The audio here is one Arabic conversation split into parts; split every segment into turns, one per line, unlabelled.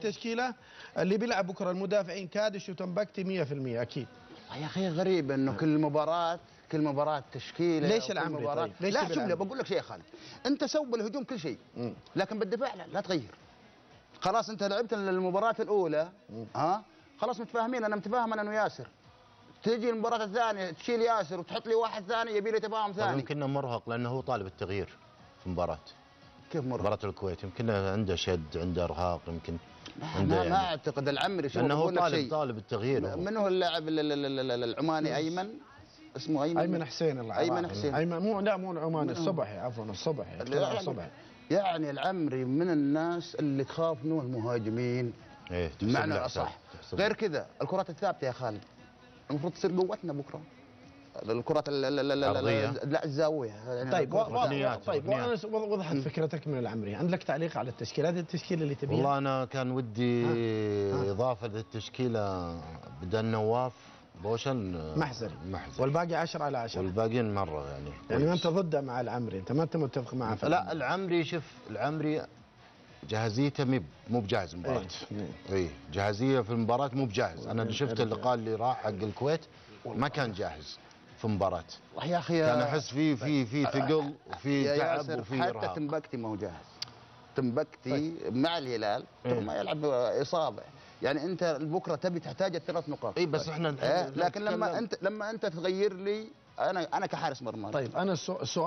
التشكيله اللي بيلعب بكره المدافعين كادش وتنبكتي 100% اكيد.
يا اخي غريب انه كل مباراه تشكيله.
ليش العمري طيب؟ ليش
لا شوف لي بقول لك شيء يا خالد، انت سوي بالهجوم كل شيء لكن بالدفاع لا تغير. خلاص انت لعبت المباراه الاولى خلاص متفاهمين، انا متفاهم انا وياسر. تجي المباراه الثانيه تشيل ياسر وتحط لي واحد ثاني يبي له تفاهم ثاني.
يمكن مرهق لانه هو طالب التغيير في مباراه.
كيف مرهق؟
مباراه الكويت يمكن عنده شد، عنده ارهاق، يمكن
عنده ما اعتقد العمري شو
لانه هو طالب التغيير.
من هو اللاعب العماني ايمن؟ اسمه
ايمن حسين.
ايمن حسين.
ايمن مو العماني الصبحي، عفوا الصبحي.
يعني العمري من الناس اللي تخاف منه المهاجمين.
ايه
معنى اصح. غير كذا الكرات الثابته يا خالد المفروض تصير قوتنا بكره. الكرات لا الزاويه يعني.
طيب وانا وضحت فكرتك من العمري. عندك تعليق على التشكيله؟ هذه التشكيله اللي تبيها؟
والله انا كان ودي اضافه للتشكيله بدل نواف بوشن
محزري والباقي 10 على 10
والباقيين مره يعني
ما انت ضده مع العمري، انت ما انت متفق معه؟
لا العمري شوف العمري جاهزيته مو بجاهز مباراه. اي جاهزيه في المباراه مو بجاهز. انا شفت اللقاء اللي راح حق الكويت ما كان جاهز في مباراه.
يا اخي
كان احس في ثقل وفي تعب وفي ارهاق.
حتى تنبكتي ما هو جاهز. تنبكتي مع الهلال ما يلعب اصابه. يعني انت بكره تحتاج الثلاث نقاط.
اي بس احنا
لكن لما انت تغير لي انا كحارس مرمى.
طيب انا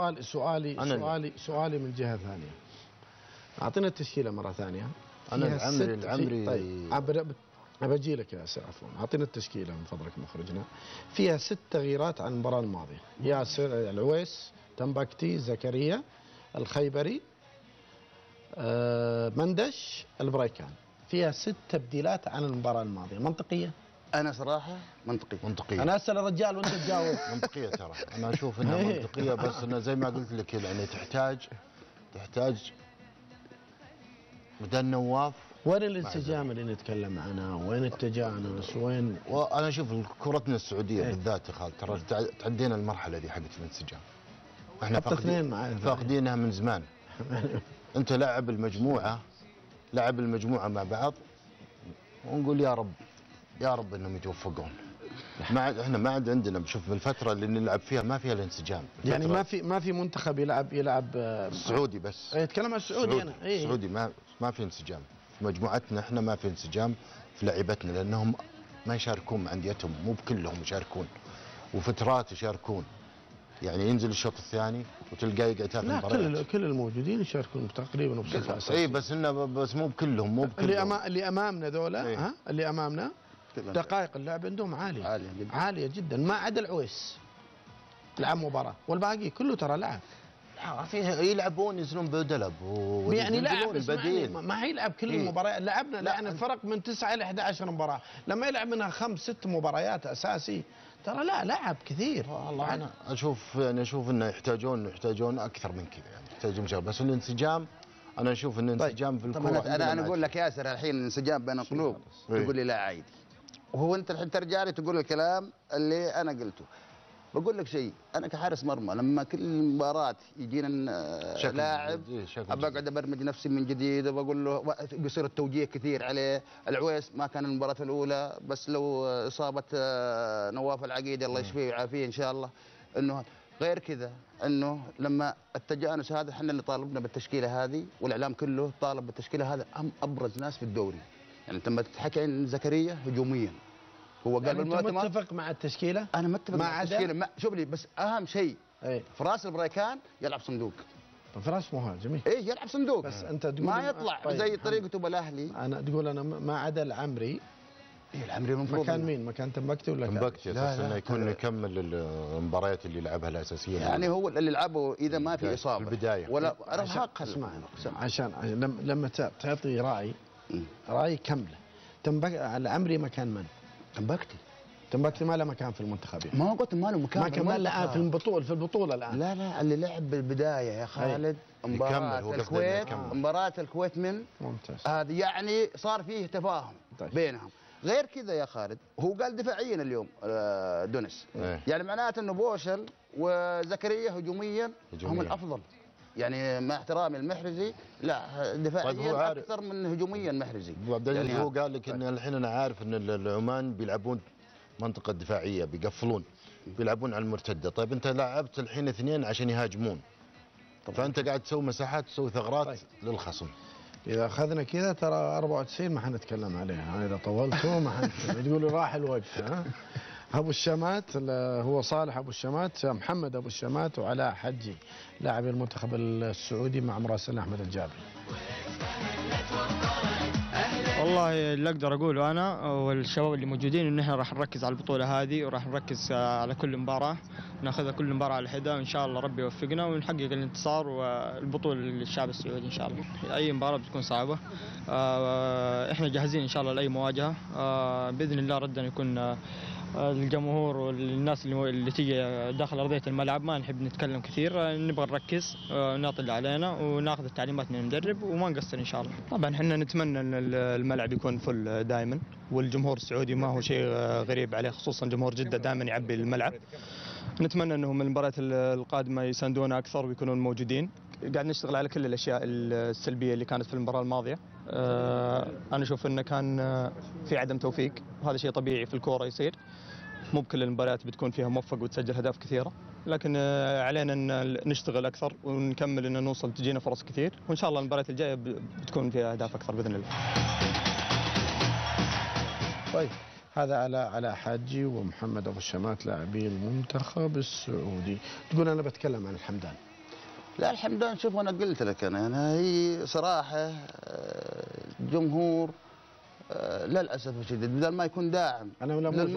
سؤالي من جهه ثانيه. اعطينا التشكيله مره ثانيه.
انا العمري
طيب بجي لك يا اسر عفوا. اعطينا التشكيله من فضلك مخرجنا. فيها 6 تغييرات عن المباراه الماضيه. ياسر العويس، تنبكتي، زكريا، الخيبري، مندش، البريكان. فيها 6 تبديلات عن المباراه الماضيه. منطقيه؟
انا صراحه منطقيه.
انا اسال الرجال وانت تجاوب.
منطقيه ترى. انا اشوف انها منطقيه بس انها زي ما قلت لك يعني تحتاج بدل نواف.
وين الانسجام اللي نتكلم عنه؟ وين التجانس؟ وين؟
وانا اشوف كرتنا السعوديه بالذات يا خالد ترى تعدينا المرحله دي حقت الانسجام. احنا فاقدينها من زمان. انت لعب المجموعه مع بعض ونقول يا رب انهم يتوفقون. احنا ما عندنا بشوف بالفتره اللي نلعب فيها ما فيها الانسجام.
يعني ما في منتخب يلعب
السعودي بس.
اتكلم عن السعودي انا.
السعودي ما في انسجام. في مجموعتنا احنا ما في انسجام في لعيبتنا لانهم ما يشاركون مع انديتهم، مو بكلهم يشاركون وفترات يشاركون. يعني ينزل الشوط الثاني وتلقاه يقعد 3 مباريات.
لا كل الموجودين يشاركون تقريبا بصفه اساسيه.
اي بس مو بكلهم.
اللي امامنا ذولا اللي امامنا دقائق اللعب عندهم عاليه جدا ما عدا العويس لعب مباراه والباقي كله ترى لعب.
فيه يلعبون ينزلون بدلب
يعني لاعب بديل ما هيلعب كل المباريات. لعبنا يعني فرق من 9 الى 11 مباراه لما يلعب منها 5 6 مباريات اساسي ترى لعب كثير.
والله انا اشوف انه يحتاجون اكثر من كذا يعني يحتاجون بس الانسجام. انا اشوف ان الانسجام في الكوره.
انا اقول لك ياسر الحين الانسجام بين القلوب تقول لي لا عادي وهو انت الحين ترجع لي تقول الكلام اللي انا قلته. بقول لك شيء انا كحارس مرمى لما كل مباراه يجينا لاعب بقعد ابرمج نفسي من جديد وبقول له بيصير التوجيه كثير عليه. العويس ما كان المباراه الاولى بس لو اصابه نواف العقيدي الله يشفيه ويعافيه ان شاء الله. انه غير كذا انه لما التجانس هذا احنا اللي طالبنا بالتشكيله هذه والاعلام كله طالب بالتشكيله هذا ابرز ناس في الدوري. يعني انت لما تحكي عن زكريا هجوميا هو قال
انت متفق مع التشكيله؟
انا متفق مع التشكيله. شوف لي بس اهم شيء فراس البريكان يلعب صندوق.
فراس مهاجم
يلعب صندوق بس انت تقول ما يطلع زي طريقته بالاهلي.
انا تقول انا ما عدا العمري.
العمري المفروض
مكان مين؟ مكان تنبكتي ولا
تنبكتي اساس انه يكون يكمل المباريات اللي يلعبها الاساسيه.
يعني هو اللي لعبه اذا ما في اصابه
في البدايه
ولا ارهاق. اسمعني عشان لما تعطي راي كامله. العمري مكان من؟ تنبكتي ما له مكان في المنتخب يعني.
ما قلت ما له مكان
الان في البطوله الان.
لا اللي لعب بالبدايه يا خالد مباراه الكويت من
ممتاز
هذه يعني صار فيه تفاهم بينهم. غير كذا يا خالد هو قال دفاعيا اليوم دونس يعني معناته انه بوشل وزكريا هجوميا هم الافضل. يعني مع احترامي المحرزي لا دفاعيا اكثر من هجوميا محرزي.
ابو عبد العزيز
يعني
هو قال لك ان الحين انا عارف ان العمان بيلعبون منطقه دفاعيه، بيقفلون، بيلعبون على المرتده. طيب انت لعبت الحين اثنين عشان يهاجمون، فانت قاعد تسوي مساحات، تسوي ثغرات للخصم.
اذا اخذنا كذا ترى 94 ما حنتكلم عليها، انا اذا طولتوا ما حنتكلم تقولوا راح الوقت. ها ابو الشمات هو صالح ابو الشمات، محمد ابو الشمات، وعلاء حجي لاعب المنتخب السعودي مع مراسلنا احمد الجابري.
والله اللي اقدر اقوله انا والشباب اللي موجودين ان احنا راح نركز على البطوله هذه، وراح نركز على كل مباراه، ناخذها كل مباراه على حده، وان شاء الله ربي يوفقنا ونحقق الانتصار والبطوله للشعب السعودي ان شاء الله. اي مباراه بتكون صعبه، احنا جاهزين ان شاء الله لاي مواجهه. باذن الله ردا يكون الجمهور والناس اللي تيجي داخل ارضيه الملعب ما نحب نتكلم كثير، نبغى نركز ونعطي اللي علينا وناخذ التعليمات من المدرب وما نقصر ان شاء الله. طبعا احنا نتمنى ان الملعب يكون فل دائما، والجمهور السعودي ما هو شيء غريب عليه، خصوصا جمهور جده دائما يعبي الملعب. نتمنى انهم المباريات القادمه يساندونا اكثر ويكونون موجودين. قاعد نشتغل على كل الاشياء السلبيه اللي كانت في المباراه الماضيه. انا اشوف انه كان في عدم توفيق، وهذا شيء طبيعي في الكوره يصير، مو بكل المباريات بتكون فيها موفق وتسجل اهداف كثيره، لكن علينا ان نشتغل اكثر ونكمل ان نوصل تجينا فرص كثير، وان شاء الله المباريات الجايه بتكون فيها اهداف اكثر باذن الله.
طيب هذا على حاجي ومحمد ابو الشمات لاعبي المنتخب السعودي. تقول انا بتكلم عن الحمدان.
لا الحمدان شوف انا قلت لك انا هي صراحه جمهور للاسف الشديد بدل ما يكون داعم
انا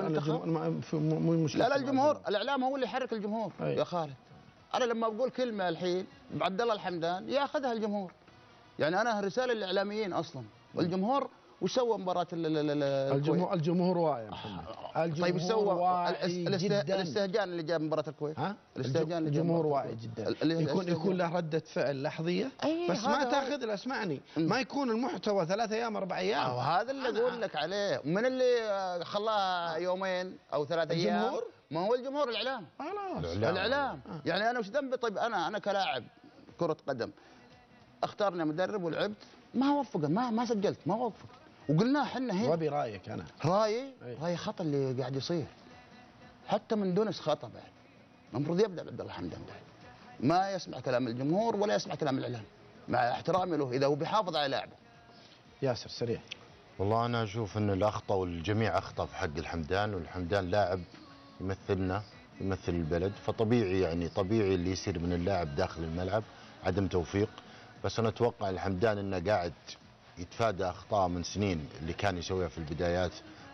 مو مشكله.
لا الجمهور الاعلام هو اللي يحرك الجمهور. أي. يا خالد انا لما بقول كلمه الحين بعبد الله الحمدان ياخذها الجمهور، يعني انا رساله للاعلاميين اصلا والجمهور. وش سوى مباراة
الجمهور واعي يا محمد.
طيب وش سوى الاستهجان اللي جاب مباراة الكويت؟
الاستهجان اللي الجمهور واعي جدا. يكون له ردة فعل لحظية بس ما تاخذ له. اسمعني، ما يكون المحتوى 3 أيام 4 أيام.
وهذا اللي اقول لك عليه. من اللي خلاها يومين او 3 ايام؟ الجمهور. ما هو الجمهور الاعلام. خلاص الاعلام. يعني انا وش ذنبي؟ طيب انا كلاعب كرة قدم اختارني مدرب ولعبت ما وفق، ما سجلت، ما وفق، وقلنا احنا هنا.
وابي رايك انا.
رايي خطا اللي قاعد يصير، حتى من دونس خطا بعد. المفروض يبدا عبد الله الحمدان بعد ما يسمع كلام الجمهور ولا يسمع كلام الاعلام، مع احترامي له اذا هو بيحافظ على لاعبه.
ياسر سريع.
والله انا اشوف ان الاخطاء والجميع اخطا في حق الحمدان، والحمدان لاعب يمثلنا يمثل البلد، فطبيعي يعني طبيعي اللي يصير من اللاعب داخل الملعب عدم توفيق. بس انا اتوقع الحمدان انه قاعد يتفادى اخطاء من سنين اللي كان يسويها في البدايات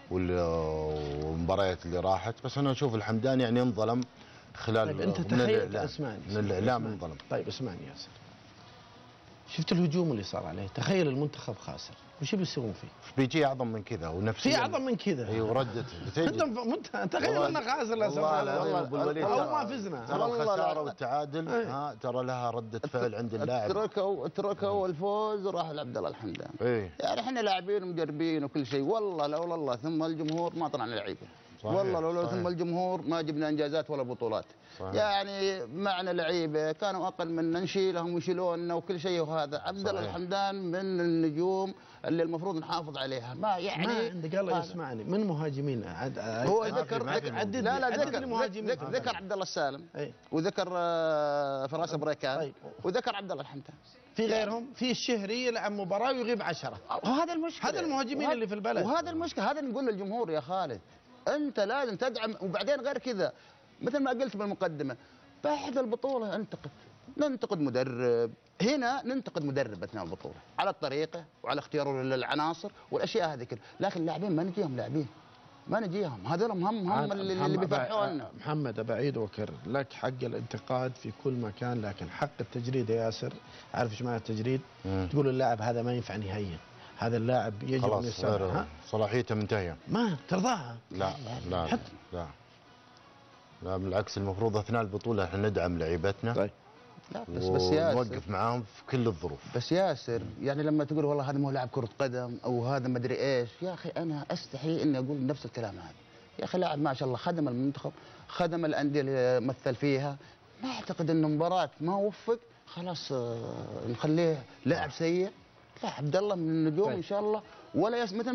والمباريات اللي راحت. بس انا اشوف الحمدان يعني انظلم خلال.
طيب انت تخيل، اسمعني
من الاعلام انظلم.
طيب اسمعني ياسر، شفت الهجوم اللي صار عليه؟ تخيل المنتخب خاسر، وش بيسوون فيه؟
بيجي اعظم من كذا ونفسيا.
في اعظم من كذا.
اي وردت.
انت تخيل انه خاسر لا سمح الله او ما فزنا.
ترى الخساره والتعادل ترى لها رده فعل عند اللاعب.
تركوا الفوز وراح لعبد الله الحمدان. يعني احنا لاعبين ومدربين وكل شيء، والله لولا الله ثم الجمهور ما طلعنا لعيبه. والله لولا ثم الجمهور ما جبنا انجازات ولا بطولات. صحيح. يعني معنا لعيبه كانوا اقل منا نشيلهم ويشيلوننا وكل شيء. وهذا عبد الله الحمدان من النجوم اللي المفروض نحافظ عليها. ما يعني
ما عندك الله يسمعني من مهاجمين
هو ذكر
المهاجمين
ذكر عبد الله السالم وذكر فراس بريكان وذكر عبد الله الحمدان.
في غيرهم، في الشهري يلعب مباراه ويغيب 10.
وهذا المشكله،
هذا المهاجمين اللي في البلد.
وهذا المشكله، هذا نقول للجمهور يا خالد انت لازم تدعم. وبعدين غير كذا مثل ما قلت بالمقدمه بعد البطوله ننتقد مدرب. هنا ننتقد مدرب اثناء البطوله على الطريقه وعلى اختياره للعناصر والاشياء هذه كلها، لكن اللاعبين ما نجيهم لاعبين، ما نجيهم، هذول هم اللي بيفرحونا.
محمد بعيد وكر لك حق الانتقاد في كل مكان، لكن حق التجريد يا ياسر. عارف ايش معنى التجريد؟ تقول اللاعب هذا ما ينفع نهائيا، هذا اللاعب يجب ان يسافر.
صلاحيته منتهيه.
ما ترضاها؟
لا بالعكس، المفروض اثناء البطوله احنا ندعم لعيبتنا.
طيب
لا بس ياسر
ونوقف معاهم في كل الظروف.
بس ياسر يعني لما تقول والله هذا مو لاعب كره قدم او هذا ما ادري ايش، يا اخي انا استحي اني اقول نفس الكلام هذا. يا اخي لاعب ما شاء الله خدم المنتخب، خدم الانديه اللي مثل فيها. ما اعتقد انه مباراه ما وفق خلاص نخليه لاعب سيء. لا، عبد الله من النجوم ان شاء الله، ولا مثل